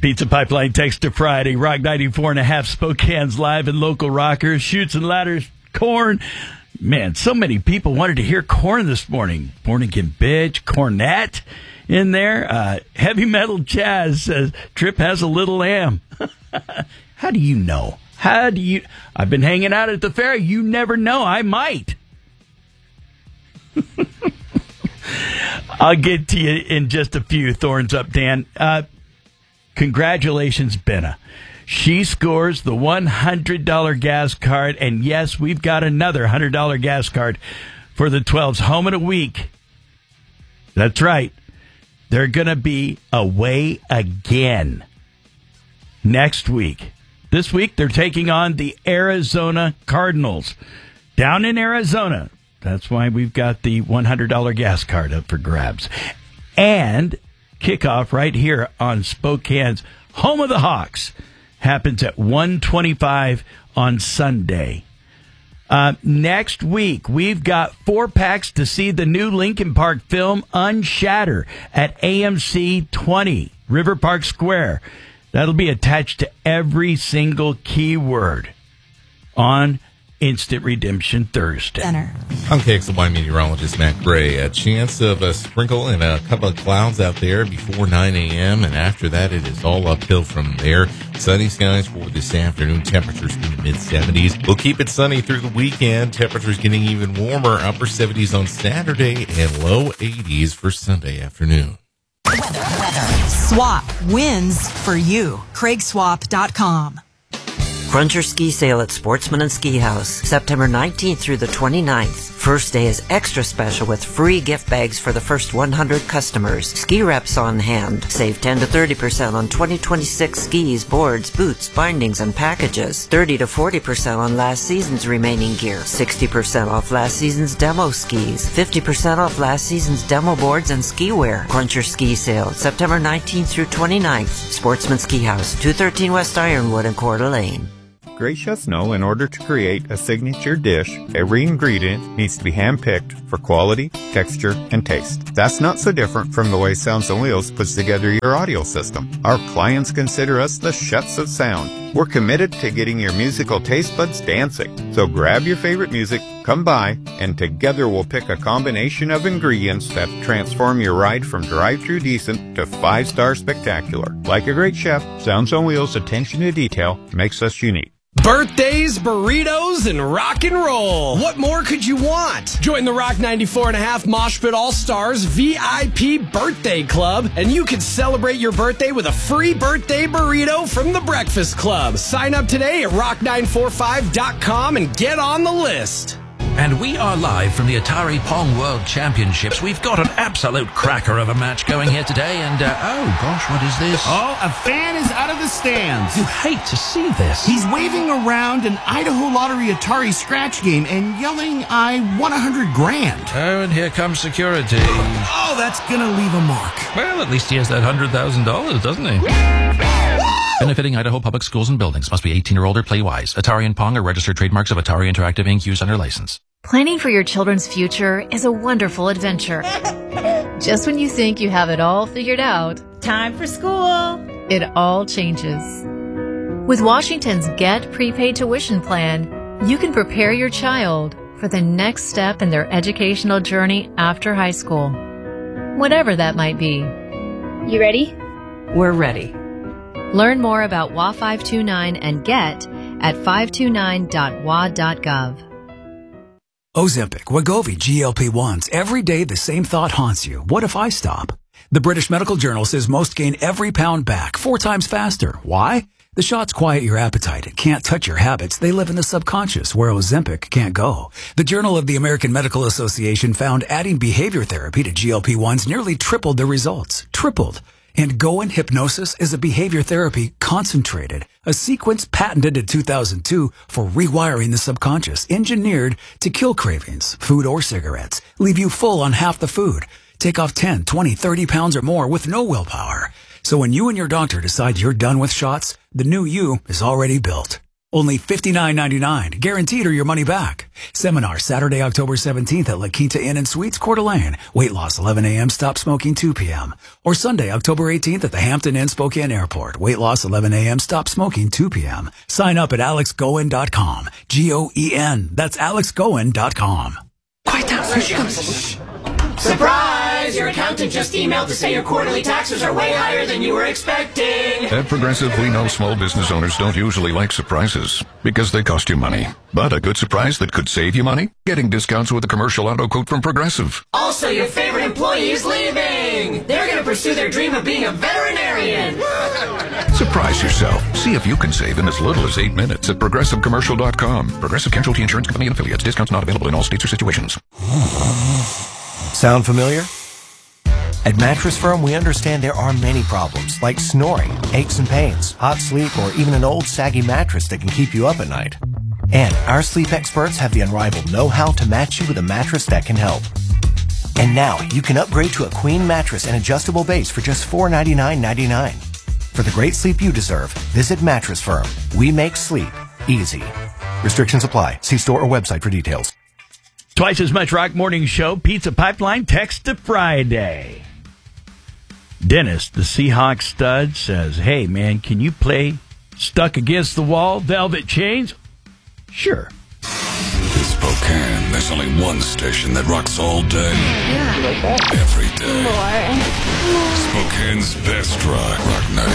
Pizza Pipeline text to Friday. Rock 94.5 Spokane's live and local rockers. Chutes and Ladders, Korn. Man, so many people wanted to hear Korn this morning. Born Again Bitch, Cornette in there. Heavy Metal Jazz says Trip has a little lamb. How do you know? I've been hanging out at the fair. You never know. I might. I'll get to you in just a few. Thorns up, Dan. Congratulations, Benna. She scores the $100 gas card, and yes, we've got another $100 gas card for the 12s. Home in a week. That's right. They're going to be away again next week. This week, they're taking on the Arizona Cardinals down in Arizona. That's why we've got the $100 gas card up for grabs. And kickoff right here on Spokane's home of the Hawks happens at 1:25 on Sunday. Next week, we've got 4 packs to see the new Linkin Park film Unshatter at AMC 20, River Park Square. That'll be attached to every single keyword on Instant Redemption Thursday. Center. I'm KXLY meteorologist Matt Gray. A chance of a sprinkle and a couple of clouds out there before 9 a.m. And after that, it is all uphill from there. Sunny skies for this afternoon. Temperatures in the mid-70s. We'll keep it sunny through the weekend. Temperatures getting even warmer. Upper 70s on Saturday and low 80s for Sunday afternoon. Weather. Swap wins for you. CraigSwap.com. Cruncher Ski Sale at Sportsman and Ski House, September 19th through the 29th. First day is extra special with free gift bags for the first 100 customers. Ski reps on hand. Save 10 to 30% on 2026 skis, boards, boots, bindings, and packages. 30 to 40% on last season's remaining gear. 60% off last season's demo skis. 50% off last season's demo boards and ski wear. Cruncher Ski Sale, September 19th through 29th. Sportsman Ski House, 213 West Ironwood and Coeur d'Alene. Gracious know in order to create a signature dish, every ingredient needs to be hand-picked for quality, texture, and taste. That's not so different from the way Sounds on Wheels puts together your audio system. Our clients consider us the chefs of sound. We're committed to getting your musical taste buds dancing. So grab your favorite music, come by, and together we'll pick a combination of ingredients that transform your ride from drive-through decent to 5-star spectacular. Like a great chef, Sounds on Wheels' attention to detail makes us unique. Birthdays, burritos, and rock and roll. What more could you want? Join the Rock 94.5 Mosh Pit All-Stars VIP Birthday Club, and you can celebrate your birthday with a free birthday burrito from the Breakfast Club. Sign up today at rock945.com and get on the list. And we are live from the Atari Pong World Championships. We've got an absolute cracker of a match going here today, and oh gosh, what is this? Oh, a fan is out of the stands. You hate to see this. He's waving around an Idaho Lottery Atari scratch game and yelling, "I won $100,000." Oh, and here comes security. Oh, that's gonna leave a mark. Well, at least he has that $100,000, doesn't he? Benefiting Idaho Public Schools and Buildings. Must be 18 or older. Play wise. Atari and Pong are registered trademarks of Atari Interactive Inc. Used under license. Planning for your children's future is a wonderful adventure. Just when you think you have it all figured out, time for school. It all changes. With Washington's Get Prepaid Tuition Plan, you can prepare your child for the next step in their educational journey after high school, whatever that might be. You ready? We're ready. Learn more about WA 529 and Get at 529.wa.gov. Ozempic, Wegovy, GLP-1s. Every day the same thought haunts you. What if I stop? The British Medical Journal says most gain every pound back 4 times faster. Why? The shots quiet your appetite. It can't touch your habits. They live in the subconscious, where Ozempic can't go. The Journal of the American Medical Association found adding behavior therapy to GLP-1s nearly tripled the results. Tripled. And Goan Hypnosis is a behavior therapy concentrated, a sequence patented in 2002 for rewiring the subconscious, engineered to kill cravings, food or cigarettes, leave you full on half the food, take off 10, 20, 30 pounds or more with no willpower. So when you and your doctor decide you're done with shots, the new you is already built. Only $59.99, guaranteed or your money back. Seminar Saturday, October 17th at La Quinta Inn and Suites, Coeur d'Alene. Weight loss 11 a.m., stop smoking 2 p.m. Or Sunday, October 18th at the Hampton Inn, Spokane Airport. Weight loss 11 a.m., stop smoking 2 p.m. Sign up at alexgoen.com. G-O-E-N. That's alexgoen.com. Quiet down. Here she comes. Surprise! Your accountant just emailed to say your quarterly taxes are way higher than you were expecting. At Progressive, we know small business owners don't usually like surprises because they cost you money. But a good surprise that could save you money? Getting discounts with a commercial auto quote from Progressive. Also, your favorite employee is leaving. They're going to pursue their dream of being a veterinarian. Surprise yourself. See if you can save in as little as 8 minutes at ProgressiveCommercial.com. Progressive Casualty Insurance Company and Affiliates. Discounts not available in all states or situations. Sound familiar? At Mattress Firm, we understand there are many problems, like snoring, aches and pains, hot sleep, or even an old saggy mattress that can keep you up at night. And our sleep experts have the unrivaled know-how to match you with a mattress that can help. And now, you can upgrade to a queen mattress and adjustable base for just $499.99. For the great sleep you deserve, visit Mattress Firm. We make sleep easy. Restrictions apply. See store or website for details. Twice as much Rock Morning Show, Pizza Pipeline, text to Friday. Dennis, the Seahawks stud, says, hey, man, can you play Stuck Against the Wall, Velvet Chains? Sure. In Spokane, there's only one station that rocks all day. Yeah. Every day. More. Spokane's best rock. Rock 90.